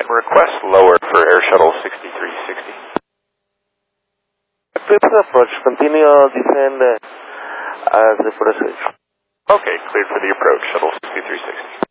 Request lower for Air Shuttle 6360. Clear for the approach. Continue descend as the process. Okay, cleared for the approach, Shuttle 6360.